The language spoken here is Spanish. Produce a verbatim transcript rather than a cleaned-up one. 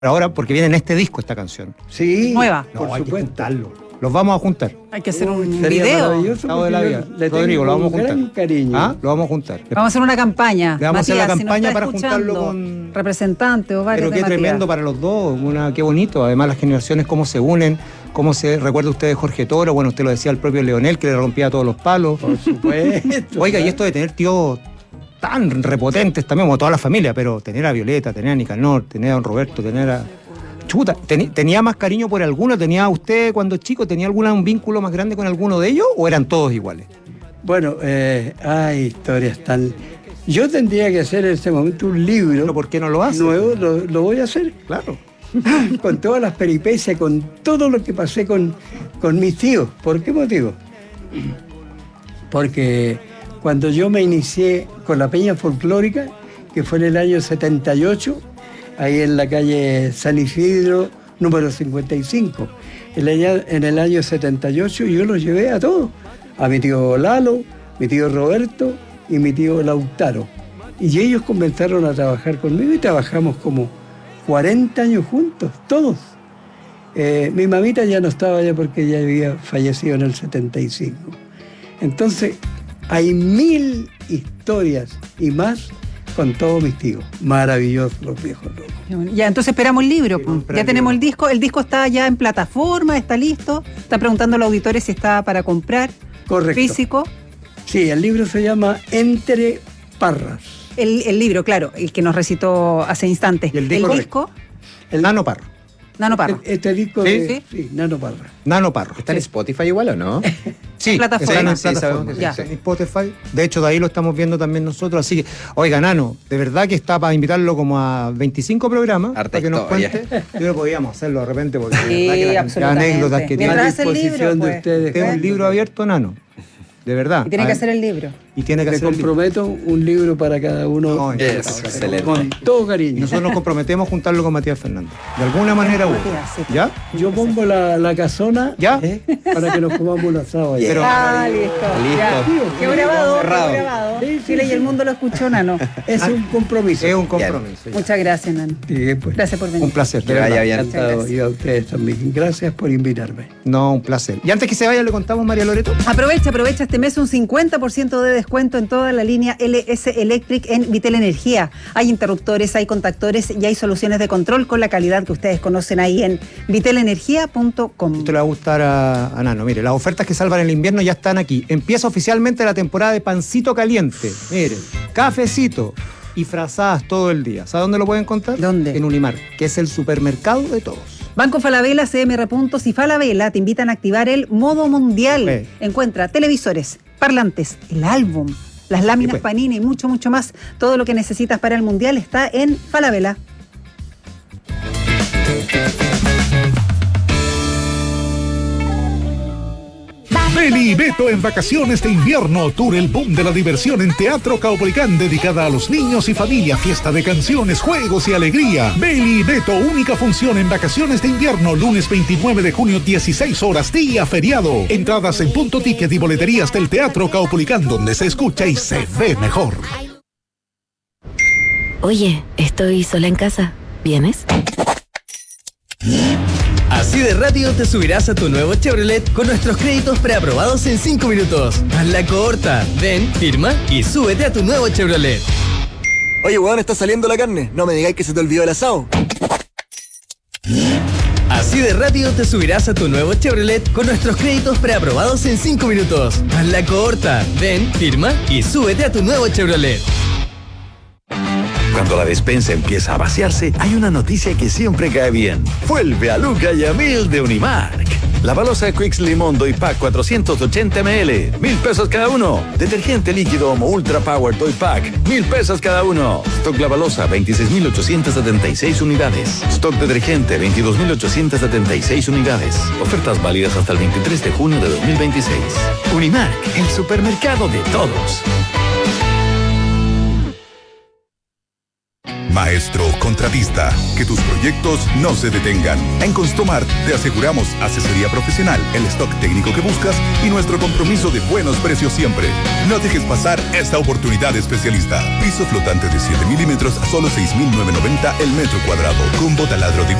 ahora porque viene en este disco esta canción. Sí, nueva. No, por hay supuesto. que juntarlo. Los vamos a juntar. Hay que hacer Uy, un sería video. maravilloso Estado de la porque vida. yo le tengo Rodrigo, lo vamos a un gran juntar. cariño. ¿Ah? Lo vamos a juntar. Vamos a hacer una campaña. Le vamos a hacer la Matías, si nos campaña está para juntarlo escuchando, con- representante o varios Pero de qué Matías. tremendo para los dos, una, qué bonito. Además las generaciones cómo se unen, cómo se... Recuerda usted de Jorge Toro, bueno, usted lo decía el propio Leonel, que le rompía todos los palos. Por supuesto. Oiga, y esto de tener tíos tan repotentes también, como toda la familia, pero tener a Violeta, tener a Nicanor, tener a don Roberto, tener a... Chuta, ¿ten- ¿tenía más cariño por alguno? ¿Tenía usted cuando chico, tenía alguna, un vínculo más grande con alguno de ellos o eran todos iguales? Bueno, eh, hay historias tan... Yo tendría que hacer en este momento un libro ¿Pero por qué no lo hace? nuevo, lo, lo voy a hacer. Claro. Con todas las peripecias, con todo lo que pasé con, con mis tíos. ¿Por qué motivo? Porque cuando yo me inicié con la peña folclórica, que fue en el año setenta y ocho, ahí en la calle San Isidro, número cincuenta y cinco, en el año, en el año setenta y ocho yo los llevé a todos, a mi tío Lalo, mi tío Roberto y mi tío Lautaro. Y ellos comenzaron a trabajar conmigo y trabajamos como cuarenta años juntos, todos. Eh, mi mamita ya no estaba ya porque ya había fallecido en el setenta y cinco. Entonces, hay mil historias y más con todos mis tíos. Maravillosos los viejos locos. Ya, entonces esperamos el libro. Sí, po. comprar Ya el tenemos libro. el disco. El disco está ya en plataforma, está listo. Está preguntando a los auditores si está para comprar. Correcto. Físico. Sí, el libro se llama Entre Parras. El, el libro, claro, el que nos recitó hace instantes. Y el disco, disco, El Nano Parro. Nano Parro. Este, este disco ¿Sí? de sí, Nano Parra. Nano Parro. ¿Está en Spotify igual o no? Sí, Plataforma. está en Sí, sí, plataforma, sabemos que sí. está en Spotify. De hecho, de ahí lo estamos viendo también nosotros. Así que, oiga, Nano, de verdad que está para invitarlo como a veinticinco programas Harta para que nos historia. cuente. Yo creo que podíamos hacerlo de repente porque de Sí, verdad que la cantidad de absolutamente. anécdotas que tiene. Mientras A hace el libro, disposición de pues. ustedes. Usted es un libro abierto, Nano. De verdad. Y tiene que Ah, hacer el libro. Y tiene que Le hacer el libro. comprometo un libro para cada uno. No, Yes, encantado. excelente. Con todo Y cariño. nosotros nos comprometemos a juntarlo con Matías Fernández. De alguna manera u otra. Matías, sí. ¿Ya? Yo pongo la, la casona ¿Ya? ¿eh? para que nos comamos un asado allá. Pero- Ah, listo. Listo. Ya. Qué grabado, qué Cerrado. grabado. Sí, sí, Chile y sí. el mundo lo escuchó, Nano. Es un compromiso. Es un compromiso. ya. Muchas gracias, Nano. Sí, pues. Gracias por venir. Un placer. Que de vaya verdad. bien. Encantado. Y a ustedes también. Gracias por invitarme. No, un placer. Y antes que se vaya, le contamos, María Loreto. Aprovecha, aprovecha este mes un cincuenta por ciento de descuento en toda la línea L S Electric en Vitel Energía. Hay interruptores, hay contactores y hay soluciones de control con la calidad que ustedes conocen ahí en vitel energía punto com. Esto le va a gustar a, a Nano. Mire, las ofertas que salvan el invierno ya están aquí. Empieza oficialmente la temporada de pancito caliente. Mire, cafecito y frazadas todo el día. ¿Sabe dónde lo pueden encontrar? ¿Dónde? En Unimar, que es el supermercado de todos. Banco Falabella, C M R Puntos y Falabella te invitan a activar el modo mundial. Sí. Encuentra televisores, parlantes, el álbum, las láminas Sí, pues. Panini y mucho, mucho más. Todo lo que necesitas para el mundial está en Falabella. Beli y Beto en vacaciones de invierno. Tour El Boom de la Diversión en Teatro Caupolicán, dedicada a los niños y familia. Fiesta de canciones, juegos y alegría. Beli y Beto, única función en vacaciones de invierno. Lunes veintinueve de junio, dieciséis horas, día feriado. Entradas en Punto Ticket y boleterías del Teatro Caupolicán, donde se escucha y se ve mejor. Oye, estoy sola en casa. ¿Vienes? Así de rápido te subirás a tu nuevo Chevrolet con nuestros créditos preaprobados en cinco minutos. Haz la corta, ven, firma y súbete a tu nuevo Chevrolet. Oye, weón, está saliendo la carne. No me digáis que se te olvidó el asado. Así de rápido te subirás a tu nuevo Chevrolet con nuestros créditos preaprobados en cinco minutos. Haz la corta, ven, firma y súbete a tu nuevo Chevrolet. Cuando la despensa empieza a vaciarse, hay una noticia que siempre cae bien. Vuelve a Luca y a Mil de Unimark. La balosa Quicks Limón Doy Pack cuatrocientos ochenta mililitros, mil pesos cada uno. Detergente líquido Homo Ultra Power Doy Pack, mil pesos cada uno. Stock La Balosa, veintiséis mil ochocientos setenta y seis unidades. Stock detergente, veintidós mil ochocientos setenta y seis unidades. Ofertas válidas hasta el veintitrés de junio de dos mil veintiséis. Unimark, el supermercado de todos. Maestro contratista, que tus proyectos no se detengan. En Construmart te aseguramos asesoría profesional, el stock técnico que buscas y nuestro compromiso de buenos precios siempre. No dejes pasar esta oportunidad especialista. Piso flotante de siete milímetros a solo seis mil novecientos noventa el metro cuadrado. Combo taladro de